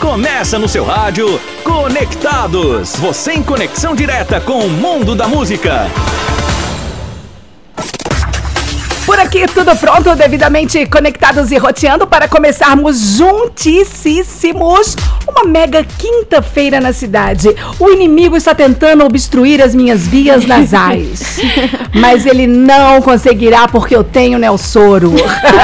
Começa no seu rádio, Conectados. Você em conexão direta com o mundo da música. Por aqui, tudo pronto, devidamente conectados e roteando para começarmos juntíssimos uma mega quinta-feira na cidade. O inimigo está tentando obstruir as minhas vias nasais, mas ele não conseguirá porque eu tenho Nelsoro.